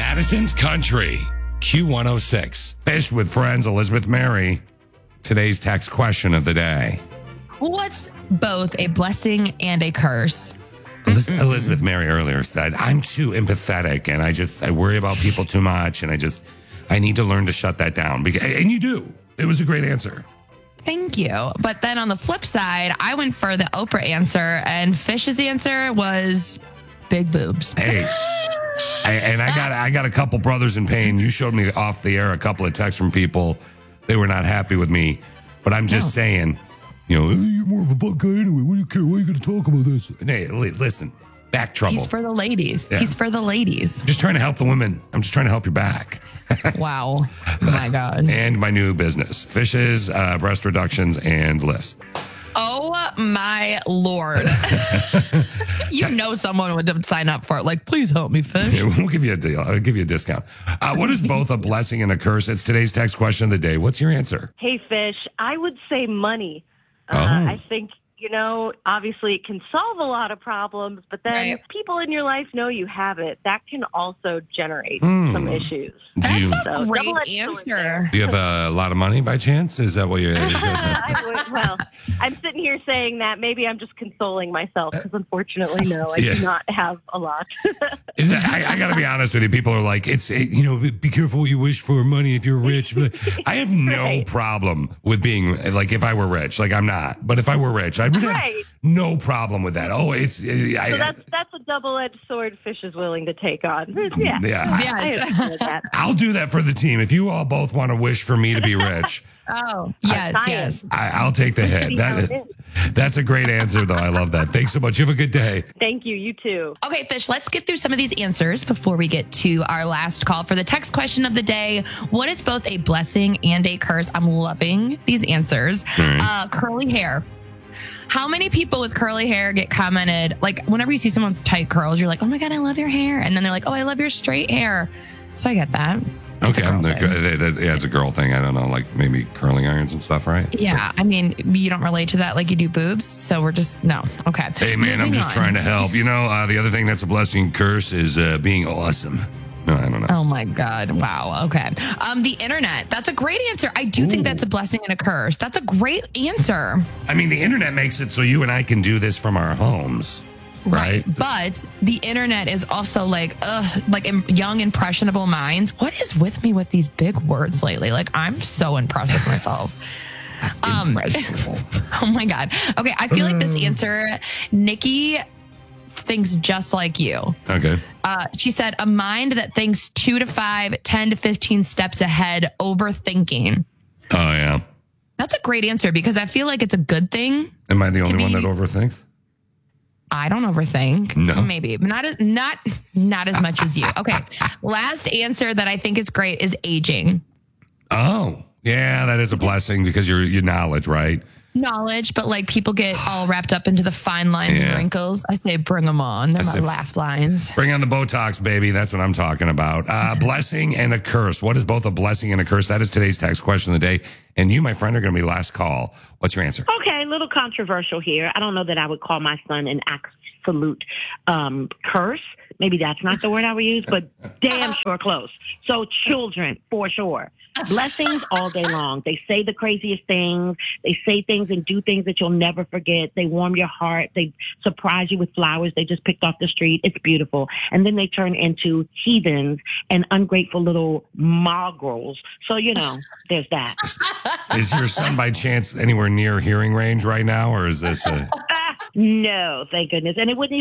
Madison's Country, Q106. Fish with friends, Elizabeth Mary. Today's text question of the day. What's both a blessing and a curse? Elizabeth Mary earlier said, I'm too empathetic and I worry about people too much and I need to learn to shut that down. And you do. It was a great answer. Thank you. But then on the flip side, I went for the Oprah answer, and Fish's answer was big boobs. Hey, I got a couple brothers in pain. You showed me off the air a couple of texts from people. They were not happy with me, but I'm just saying, you're more of a butt guy anyway. What do you care? Why are you going to talk about this? Hey, listen, back trouble. He's for the ladies. Yeah. He's for the ladies. I'm just trying to help the women. I'm just trying to help your back. Wow. Oh my God. And my new business, Fishes, breast reductions, and lifts. Oh my Lord. You know someone would sign up for it. Like, please help me, Fish. Yeah, we'll give you a deal. I'll give you a discount. What is both a blessing and a curse? It's today's text question of the day. What's your answer? Hey, Fish, I would say money. Oh. I think, obviously it can solve a lot of problems, but then Right. people in your life know you have it. That can also generate some issues. That's Do a great double-edged sword answer. there. you have a lot of money by chance? Is that what you're Well, I'm sitting here saying that. Maybe I'm just consoling myself because unfortunately, no, I do not have a lot. I got to be honest with you. People are like, be careful what you wish for money if you're rich. But I have no Right. problem with being like, if I were rich, like I'm not, but if I were rich, I would have Right. no problem with that. Oh, So that's a double-edged sword Fish is willing to take on. Yeah. I understand that. I'll do that for the team. If you all both want to wish for me to be rich, Oh, yes, Science. yes. I'll take the hit. See how it is. That's a great answer, though. I love that. Thanks so much. You have a good day. Thank you. You too. Okay, Fish, let's get through some of these answers before we get to our last call for the text question of the day. What is both a blessing and a curse? I'm loving these answers. Curly hair. How many people with curly hair get commented, like whenever you see someone with tight curls, you're like, oh my God, I love your hair. And then they're like, oh, I love your straight hair. So I get that. Okay. It's a girl thing. It's a girl thing. I don't know, like maybe curling irons and stuff, right? Yeah. I mean, you don't relate to that like you do boobs. So we're just, no. Okay. Hey, man, I'm Moving just on. trying to help. The other thing that's a blessing and curse is being awesome. No, I don't know. Oh my God. Wow. Okay. The internet. That's a great answer. I do think that's a blessing and a curse. That's a great answer. I mean, the internet makes it so you and I can do this from our homes, right? But the internet is also like young, impressionable minds. What is with me with these big words lately? Like, I'm so impressed with myself. Oh my God. Okay. I feel like this answer, Nikki thinks just like you. Okay. She said, a mind that thinks 2 to 5, 10 to 15 steps ahead, overthinking. Oh, yeah. That's a great answer because I feel like it's a good thing. Am I the only one be- that overthinks? I don't overthink. No. Maybe, but not as much as you. Okay. Last answer that I think is great is aging. Oh, yeah, that is a blessing because your knowledge, right? Knowledge, but like people get all wrapped up into the fine lines and wrinkles. I say bring them on. They're my laugh lines. Bring on the Botox, baby. That's what I'm talking about. Blessing and a curse. What is both a blessing and a curse? That is today's text question of the day. And you, my friend, are going to be last call. What's your answer? Okay, a little controversial here. I don't know that I would call my son an absolute curse. Maybe that's not the word I would use, but damn sure close. So children, for sure. Blessings all day long. They say the craziest things. They say things and do things that you'll never forget. They warm your heart. They surprise you with flowers they just picked off the street. It's beautiful. And then they turn into heathens and ungrateful little mongrels. So, there's that. Is your son by chance anywhere near hearing range right now, or is this a... No, thank goodness. And it wouldn't